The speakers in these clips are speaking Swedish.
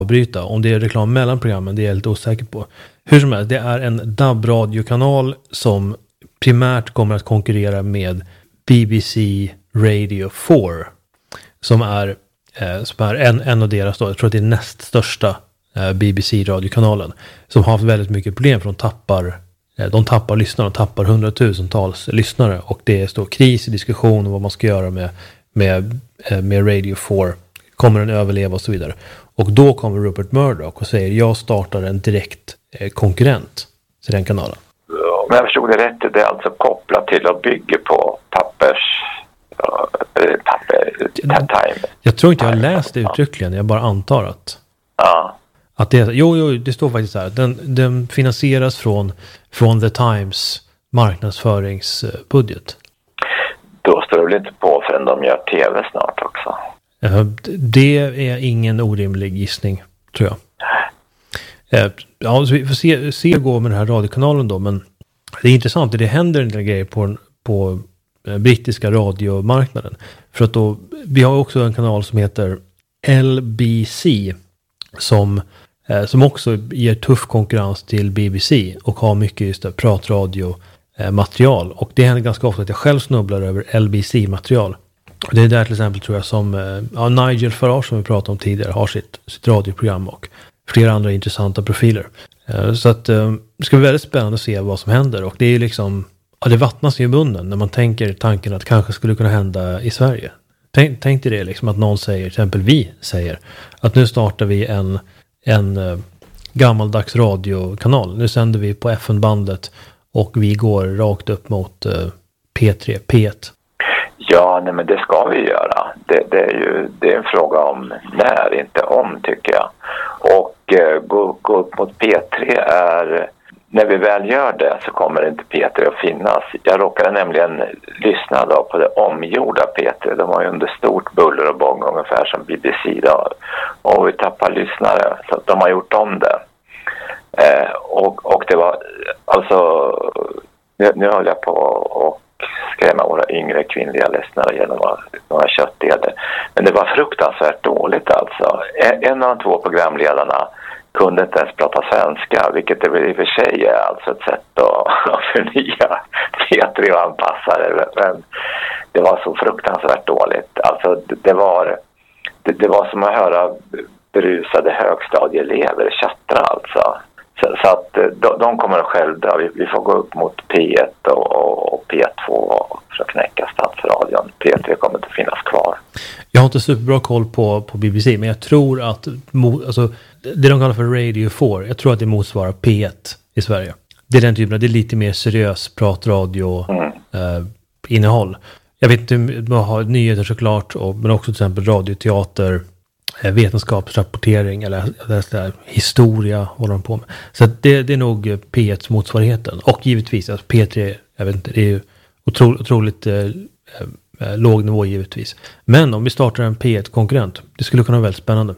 bryta. Om det är reklam mellan programmen, det är jag lite osäker på. Hur som helst, det är en DAB-radiokanal som primärt kommer att konkurrera med BBC Radio 4 som är en av deras då, jag tror att det är näst största BBC-radiokanalen som har haft väldigt mycket problem för de tappar lyssnare, de tappar hundratusentals lyssnare och det är stor kris i diskussion om vad man ska göra med Radio 4. Kommer den överleva och så vidare. Och då kommer Rupert Murdoch och säger jag startar en direkt konkurrent till den kanalen. Om jag förstod det rätt, det är alltså kopplat till och bygger på time. Jag tror inte jag har läst det uttryckligen, jag bara antar att det är, jo, det står faktiskt så här. Den finansieras från The Times marknadsföringsbudget. Då står det väl inte på förrän de gör tv snart också? Det är ingen orimlig gissning, tror jag. Ja, så vi får se gå med den här radiokanalen då, men det är intressant, det händer en del grejer på brittiska radiomarknaden. För att då, vi har också en kanal som heter LBC som också ger tuff konkurrens till BBC och har mycket just pratradio material. Och det händer ganska ofta att jag själv snubblar över LBC-material. Det är där till exempel tror jag som Nigel Farage som vi pratade om tidigare har sitt radioprogram och flera andra intressanta profiler. Så att det ska bli väldigt spännande att se vad som händer. Och det är liksom, det vattnas i munnen när man tänker tanken att kanske skulle kunna hända i Sverige. Tänk dig det liksom att någon säger, till exempel vi säger, att nu startar vi en gammaldags radiokanal. Nu sänder vi på FN-bandet och vi går rakt upp mot P3, P1. Ja, nej, men det ska vi göra. Det är en fråga om när, inte om, tycker jag. Och gå upp mot P3 är, när vi väl gör det så kommer inte P3 att finnas. Jag råkade nämligen lyssna då på det omgjorda P3. De var ju under stort buller och bång ungefär som BBC då. Och vi tappar lyssnare, så de har gjort om det. Och det var, alltså, nu håller jag på och skrämma våra yngre kvinnliga lyssnare genom några köttdelar. Men det var fruktansvärt dåligt alltså. En av de två programledarna kunde inte ens prata svenska, vilket det väl i och för sig är alltså ett sätt att förnya P3 och anpassa det. Men det var så fruktansvärt dåligt. Alltså det var som att höra berusade högstadieelever tjattra alltså. Så att de kommer själv dra. Vi får gå upp mot P1 och P2 för att knäcka stadsradion. P3 kommer inte finnas kvar. Jag har inte superbra koll på BBC, men jag tror att alltså, det de kallar för Radio 4, jag tror att det motsvarar P1 i Sverige. Det är den typen av, det är lite mer seriös pratradio innehåll. Jag vet inte, man har nyheter såklart, men också till exempel radioteater, vetenskapsrapportering eller historia håller de på med. Så att det är nog P1 motsvarigheten. Och givetvis, alltså P3, jag vet inte, det är ju otroligt låg nivå givetvis. Men om vi startar en P1-konkurrent, det skulle kunna vara väldigt spännande.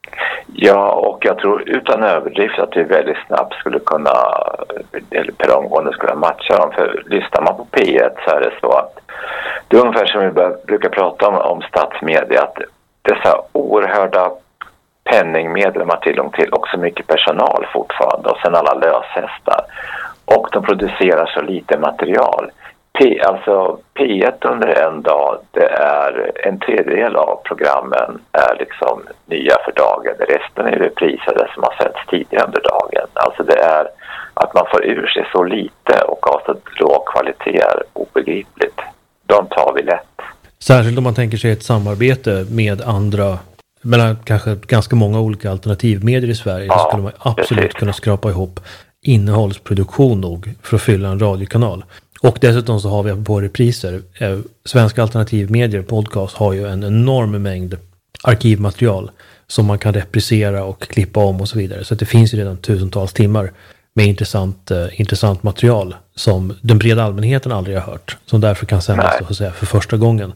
Ja, och jag tror utan överdrift att vi väldigt snabbt skulle kunna, eller per omgående skulle matcha dem. För lyssnar man på P1 så är det så att det är ungefär som vi brukar prata om statsmedia, att dessa oerhörda penningmedel man har tillgång till och så mycket personal fortfarande och sen alla löshästar. Och de producerar så lite material. Alltså P1 under en dag, det är en tredjedel av programmen är liksom nya för dagen. Resten är reprisade som har setts tidigare under dagen. Alltså det är att man får ur sig så lite och har så låg kvalitet är obegripligt. De tar vi lätt. Särskilt om man tänker sig ett samarbete med andra, mellan kanske ganska många olika alternativmedier i Sverige, så skulle man absolut kunna skrapa ihop innehållsproduktion nog för att fylla en radiokanal. Och dessutom så har vi på repriser, svenska alternativmedier, podcast har ju en enorm mängd arkivmaterial som man kan reprisera och klippa om och så vidare. Så att det finns ju redan tusentals timmar med intressant material som den breda allmänheten aldrig har hört. Som därför kan sändas så att säga, för första gången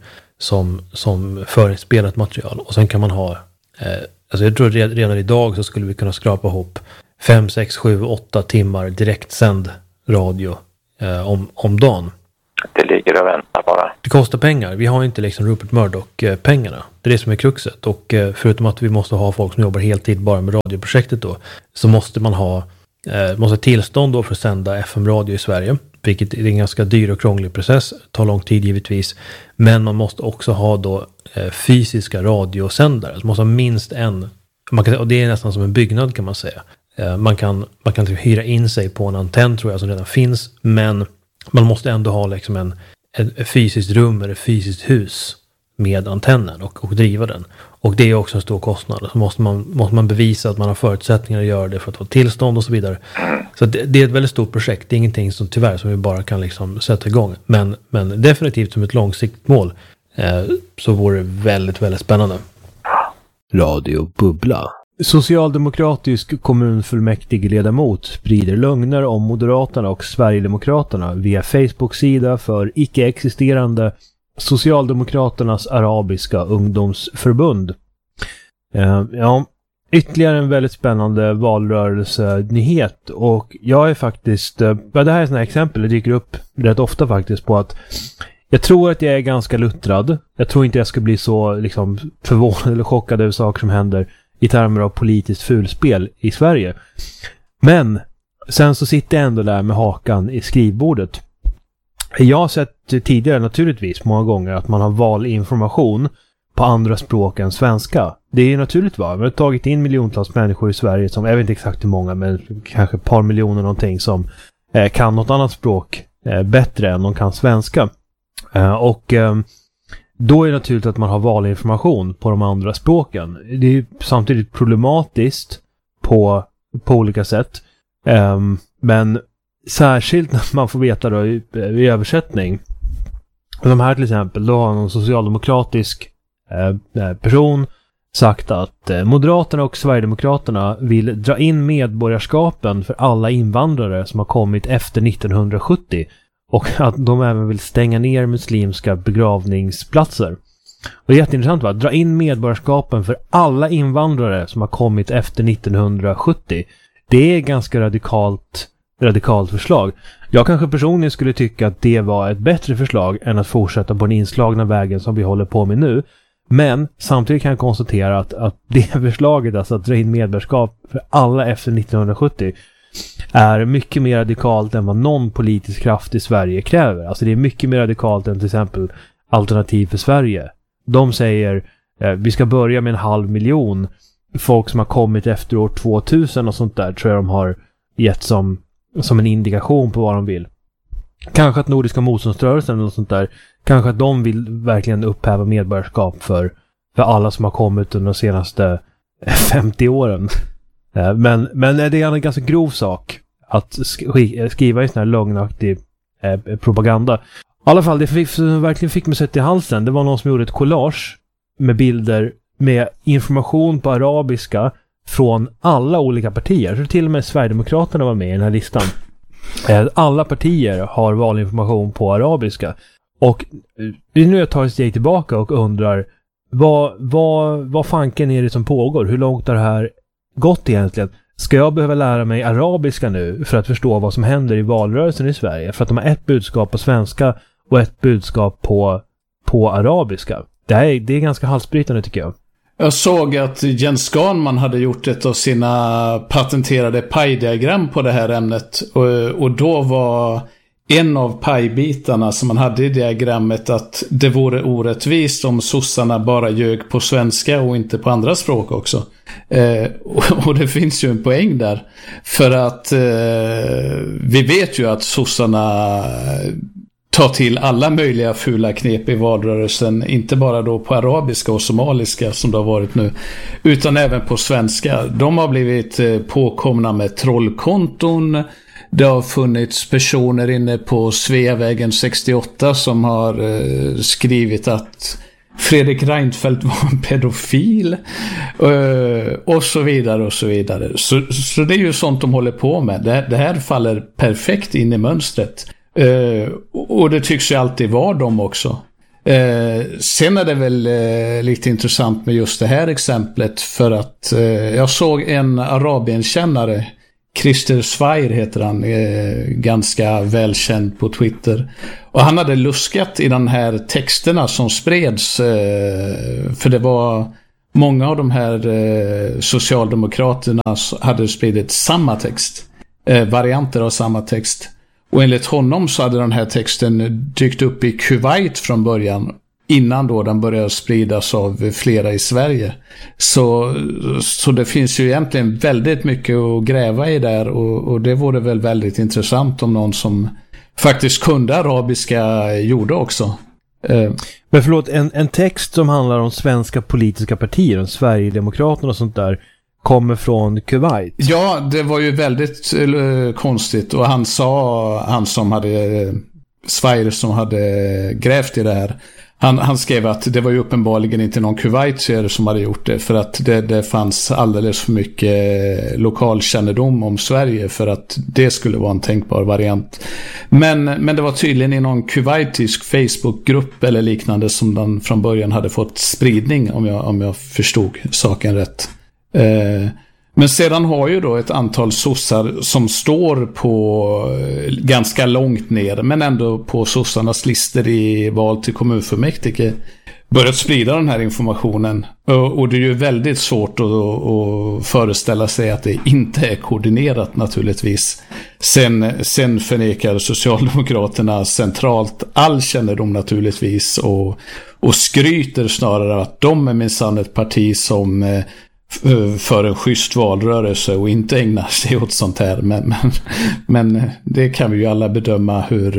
som förinspelat material. Och sen kan man ha, alltså jag tror redan idag så skulle vi kunna skrapa ihop 5, 6, 7, 8 timmar direktsänd radio om dagen. Det ligger och väntar bara. Det kostar pengar. Vi har inte liksom Rupert Murdoch-pengarna. Det är det som är kruxet. Och förutom att vi måste ha folk som jobbar heltid bara med radioprojektet då, så måste man ha tillstånd då för att sända FM-radio i Sverige. Vilket är en ganska dyr och krånglig process. Tar lång tid givetvis. Men man måste också ha då fysiska radiosändare. Så man måste ha minst en. Och det är nästan som en byggnad kan man säga. Man kan typ hyra in sig på en antenn tror jag som redan finns. Men man måste ändå ha liksom ett fysiskt rum eller ett fysiskt hus med antennen och driva den. Och det är också en stor kostnad. Så måste man bevisa att man har förutsättningar att göra det för att få tillstånd och så vidare. Så det är ett väldigt stort projekt. Det är ingenting som tyvärr som vi bara kan liksom sätta igång. Men definitivt som ett långsiktigt mål så vore det väldigt, väldigt spännande. Radio Bubbla. Socialdemokratisk kommunfullmäktigeledamot sprider lögner om Moderaterna och Sverigedemokraterna via Facebook-sida för icke-existerande Socialdemokraternas arabiska ungdomsförbund. Ytterligare en väldigt spännande valrörelsenyhet och jag är faktiskt, det här är sådana exempel, det dyker upp rätt ofta faktiskt på att jag tror att jag är ganska luttrad. Jag tror inte jag ska bli så liksom förvånad eller chockad över saker som händer i termer av politiskt fulspel i Sverige. Men sen så sitter jag ändå där med hakan i skrivbordet. Jag har sett tidigare naturligtvis många gånger att man har valinformation på andra språk än svenska. Det är naturligt va? Vi har tagit in miljontals människor i Sverige som, jag vet inte exakt hur många, men kanske ett par miljoner någonting som kan något annat språk bättre än de kan svenska. Då är det naturligt att man har valinformation på de andra språken. Det är samtidigt problematiskt på olika sätt. Men särskilt när man får veta då i översättning. De här till exempel, då har någon socialdemokratisk person sagt att Moderaterna och Sverigedemokraterna vill dra in medborgarskapen för alla invandrare som har kommit efter 1970. Och att de även vill stänga ner muslimska begravningsplatser. Och det är jätteintressant va? Dra in medborgarskapen för alla invandrare som har kommit efter 1970. Det är ganska radikalt förslag. Jag kanske personligen skulle tycka att det var ett bättre förslag än att fortsätta på den inslagna vägen som vi håller på med nu. Men samtidigt kan jag konstatera att det förslaget, alltså att dra in medborgarskap för alla efter 1970, är mycket mer radikalt än vad någon politisk kraft i Sverige kräver. Alltså det är mycket mer radikalt än till exempel Alternativ för Sverige. De säger vi ska börja med 500 000 folk som har kommit efter år 2000 och sånt där, tror jag de har gett som en indikation på vad de vill. Kanske att Nordiska motståndsrörelsen eller sånt där, kanske att de vill verkligen upphäva medborgarskap för alla som har kommit under de senaste 50 åren. Men det är en ganska grov sak att skriva en sån här lögnaktig propaganda. I alla fall, det som verkligen fick mig sett i halsen, det var någon som gjorde ett collage med bilder med information på arabiska från alla olika partier. Så till och med Sverigedemokraterna var med i den här listan. Alla partier har valinformation på arabiska. Och nu jag tar ett steg tillbaka och undrar vad fanken är det som pågår? Hur långt har det här gått egentligen? Ska jag behöva lära mig arabiska nu för att förstå vad som händer i valrörelsen i Sverige? För att de har ett budskap på svenska och ett budskap på arabiska. Det är ganska halsbrytande tycker jag. Jag såg att Jens Skanman hade gjort ett av sina patenterade pajdiagram på det här ämnet. Och då var en av pajbitarna som man hade i diagrammet att det vore orättvist om sossarna bara ljög på svenska och inte på andra språk också. Och det finns ju en poäng där. För att vi vet ju att sossarna tar till alla möjliga fula knep i valrörelsen, inte bara då på arabiska och somaliska som det har varit nu, utan även på svenska. De har blivit påkomna med trollkonton. Det har funnits personer inne på Sveavägen 68 som har skrivit att Fredrik Reinfeldt var en pedofil och så vidare och så vidare. Så det är ju sånt de håller på med. Det här faller perfekt in i mönstret. Och det tycks ju alltid vara dem också. Sen är det väl lite intressant med just det här exemplet för att jag såg en arabienkännare Christer Zweir heter han, ganska välkänd på Twitter. Och han hade luskat i de här texterna som spreds, för det var många av de här socialdemokraterna hade spridit samma text, varianter av samma text. Och enligt honom så hade den här texten dykt upp i Kuwait från början, innan då den började spridas av flera i Sverige. Så det finns ju egentligen väldigt mycket att gräva i där, och det vore väl väldigt intressant om någon som faktiskt kunde arabiska gjorde också. Men förlåt, en text som handlar om svenska politiska partier, om Sverigedemokraterna och sånt där, kommer från Kuwait. Ja, det var ju väldigt konstigt, och han som hade Zweir som hade grävt i det här, han skrev att det var ju uppenbarligen inte någon kuwaitier som hade gjort det, för att det fanns alldeles för mycket lokalkännedom om Sverige för att det skulle vara en tänkbar variant. Men det var tydligen i någon kuwaitisk Facebookgrupp eller liknande som den från början hade fått spridning, om jag förstod saken rätt. Men sedan har ju då ett antal sossar som står på ganska långt ner, men ändå på sossarnas listor i val till kommunfullmäktige, börjat sprida den här informationen. Och det är ju väldigt svårt att föreställa sig att det inte är koordinerat naturligtvis. Sen förnekar Socialdemokraterna centralt all kännedom naturligtvis, och skryter snarare att de är minsann ett parti som för en schysst valrörelse och inte ägnar sig åt sånt här. Men det kan vi ju alla bedöma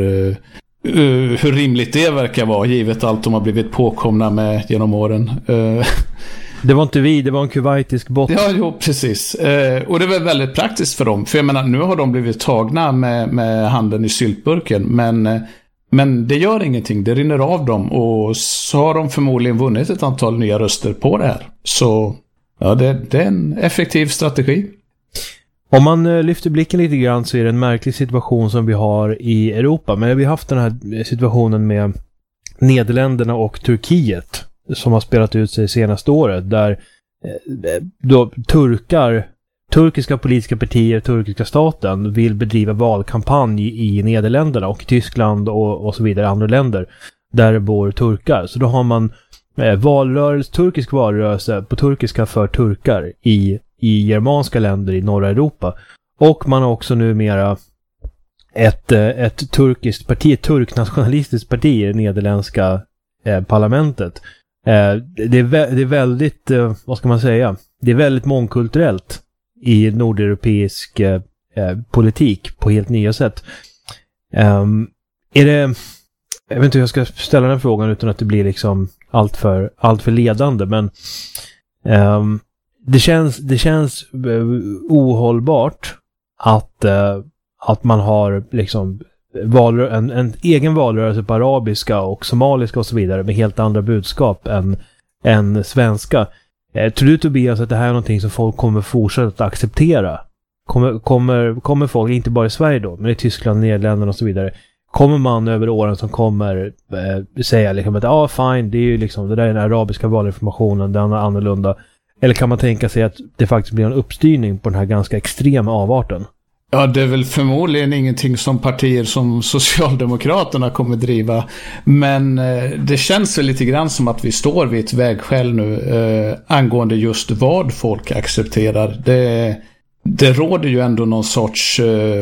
hur rimligt det verkar vara, givet allt de har blivit påkomna med genom åren. Det var inte vi, det var en kuwaitisk bot. Ja, jo, precis. Och det var väldigt praktiskt för dem. För jag menar, nu har de blivit tagna med handen i syltburken. Men det gör ingenting, det rinner av dem. Och så har de förmodligen vunnit ett antal nya röster på det här. Så ja, det är en effektiv strategi. Om man lyfter blicken lite grann så är det en märklig situation som vi har i Europa. Men vi har haft den här situationen med Nederländerna och Turkiet som har spelat ut sig senaste året, där då turkiska politiska partier, turkiska staten vill bedriva valkampanj i Nederländerna och Tyskland och så vidare, andra länder där det bor turkar. Så då har man turkisk valrörelse på turkiska för turkar i germanska länder i norra Europa. Och man har också numera ett turkiskt parti, ett turknationalistiskt parti i det nederländska parlamentet. Det är väldigt, vad ska man säga? Det är väldigt mångkulturellt i nordeuropeisk politik på helt nya sätt. Är det, jag vet inte hur jag ska ställa den frågan utan att det blir liksom allt för ledande, men det känns ohållbart att man har liksom en egen valrörelse på arabiska och somaliska och så vidare med helt andra budskap än svenska. Tror du, Tobias, att det här är någonting som folk kommer fortsätta att acceptera? Kommer folk, inte bara i Sverige då, men i Tyskland, Nederländerna och så vidare, kommer man över åren som kommer säga liksom att fine, det är ju liksom, det där är den arabiska valinformationen, den är annorlunda? Eller kan man tänka sig att det faktiskt blir en uppstyrning på den här ganska extrema avarten? Ja, det är väl förmodligen ingenting som partier som Socialdemokraterna kommer driva. Men det känns väl lite grann som att vi står vid ett vägskäl nu angående just vad folk accepterar. Det råder ju ändå någon sorts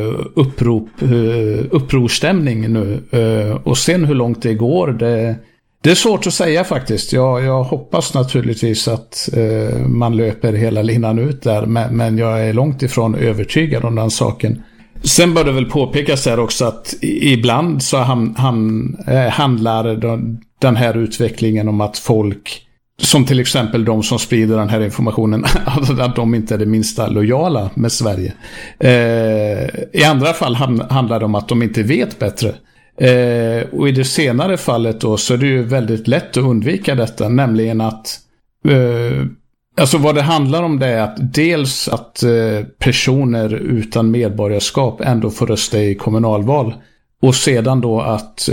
upprorstämning nu. Och sen hur långt det går, det är svårt att säga faktiskt. Jag hoppas naturligtvis att man löper hela linan ut där. Men jag är långt ifrån övertygad om den saken. Sen bör det väl påpekas här också att ibland så handlar den här utvecklingen om att folk, som till exempel de som sprider den här informationen, att de inte är det minsta lojala med Sverige. I andra fall handlar det om att de inte vet bättre. Och i det senare fallet då så är det ju väldigt lätt att undvika detta, nämligen att alltså vad det handlar om det är att dels att personer utan medborgarskap ändå får rösta i kommunalval, och sedan då att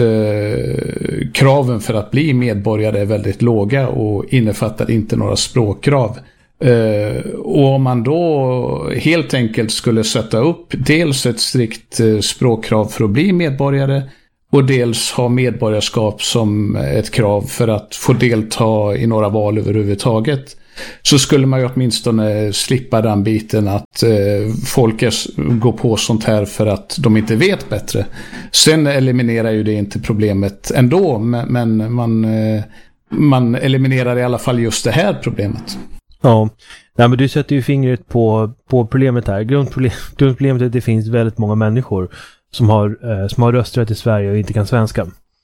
kraven för att bli medborgare är väldigt låga och innefattar inte några språkkrav. Och om man då helt enkelt skulle sätta upp dels ett strikt språkkrav för att bli medborgare och dels ha medborgarskap som ett krav för att få delta i några val överhuvudtaget, så skulle man ju åtminstone slippa den biten att folk går på sånt här för att de inte vet bättre. Sen eliminerar ju det inte problemet ändå, men man eliminerar i alla fall just det här problemet. Ja, nej, men du sätter ju fingret på problemet här. Grundproblemet är att det finns väldigt många människor som har rösträtt i Sverige och inte kan svenska.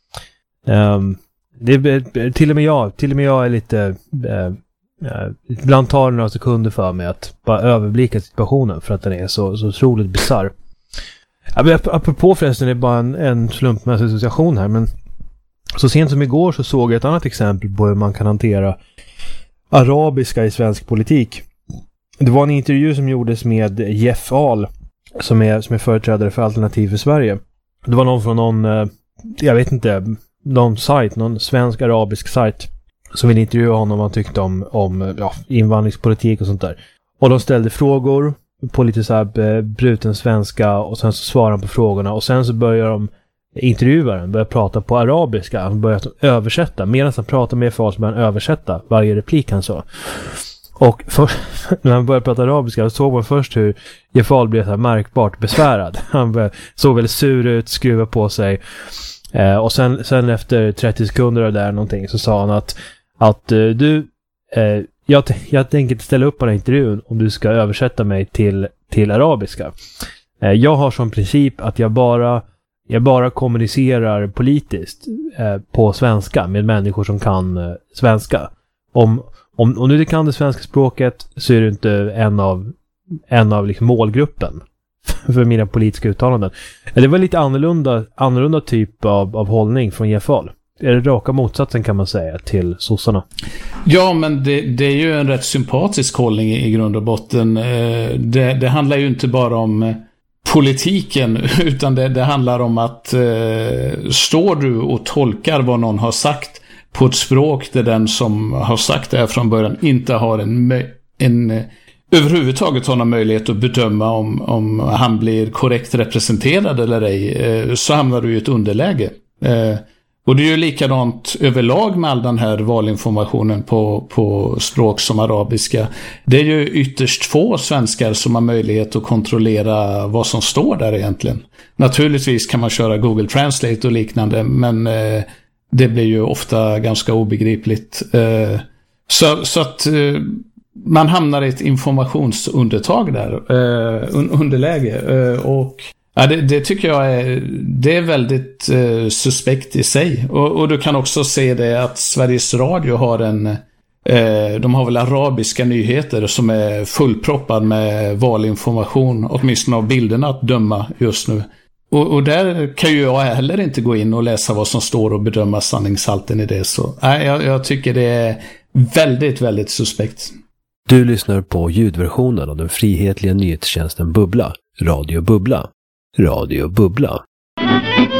Till och med jag är lite... ibland tar det några sekunder för mig att bara överblicka situationen för att den är så otroligt bizarr. Apropå förresten, det är bara en slumpmässig situation här, men så sent som igår så såg jag ett annat exempel på hur man kan hantera arabiska i svensk politik. Det var en intervju som gjordes med Jeff Ahl som är företrädare för Alternativ för Sverige. Det var någon från någon svensk arabisk sajt som ville intervjua honom, vad han tyckte om invandringspolitik och sånt där. Och de ställde frågor på lite så här bruten svenska och sen så svarade han på frågorna och sen så börjar intervjuaren börjar prata på arabiska. Han börjar översätta. Medan han pratar med folk så börjar han översätta varje replik han sa. Och när han började prata arabiska så såg man först hur Jeff Ahl blev så här märkbart besvärad. Han såg väldigt sur ut, skruva på sig. Och sen efter 30 sekunder av där någonting så sa han att jag tänker inte ställa upp på den här intervjun om du ska översätta mig till arabiska. Jag har som princip att jag bara kommunicerar politiskt på svenska med människor som kan svenska. Om du inte kan det svenska språket så är du inte en av liksom målgruppen för mina politiska uttalanden. Det var lite annorlunda typ av hållning från Jeff Ahl. Är det raka motsatsen kan man säga till sossarna? Ja, men det är ju en rätt sympatisk hållning i grund och botten. Det handlar ju inte bara om politiken, utan det handlar om att står du och tolkar vad någon har sagt på ett språk där den som har sagt det här från början inte har en överhuvudtaget har någon möjlighet att bedöma om han blir korrekt representerad eller ej, så hamnar du i ett underläge. Och det är ju likadant överlag med all den här valinformationen på språk som arabiska. Det är ju ytterst få svenskar som har möjlighet att kontrollera vad som står där egentligen. Naturligtvis kan man köra Google Translate och liknande, men det blir ju ofta ganska obegripligt. Så att man hamnar i ett informationsundertag där, underläge. Och ja, det tycker jag är väldigt suspekt i sig. Och du kan också se det att Sveriges Radio har de har väl arabiska nyheter som är fullproppad med valinformation, åtminstone av bilderna att döma just nu. Och där kan ju jag heller inte gå in och läsa vad som står och bedöma sanningshalten i det. Så jag tycker det är väldigt, väldigt suspekt. Du lyssnar på ljudversionen av den frihetliga nyhetstjänsten Bubbla, Radio Bubbla. Radio Bubbla.